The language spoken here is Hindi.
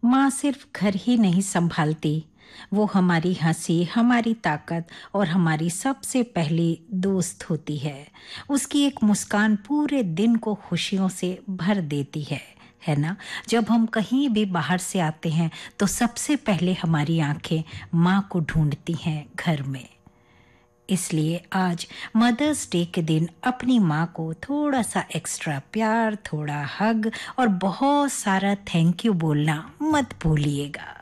माँ सिर्फ घर ही नहीं संभालती, वो हमारी हंसी, हमारी ताकत और हमारी सबसे पहली दोस्त होती है। उसकी एक मुस्कान पूरे दिन को खुशियों से भर देती है ना? जब हम कहीं भी बाहर से आते हैं तो सबसे पहले हमारी आंखें माँ को ढूंढती हैं घर में। इसलिए आज मदर्स डे के दिन अपनी माँ को थोड़ा सा एक्स्ट्रा प्यार, थोड़ा हग और बहुत सारा थैंक यू बोलना मत भूलिएगा।